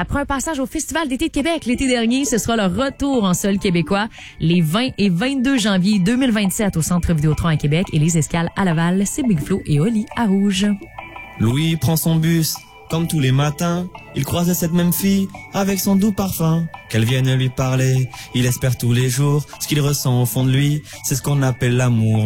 Après un passage au Festival d'été de Québec l'été dernier, ce sera le retour en sol québécois les 20 et 22 janvier 2027 au Centre Vidéotron à Québec et les escales à Laval, c'est Big Flo et Oli à Rouge. Louis prend son bus, comme tous les matins, il croise cette même fille avec son doux parfum. Qu'elle vienne lui parler, il espère tous les jours, ce qu'il ressent au fond de lui, c'est ce qu'on appelle l'amour.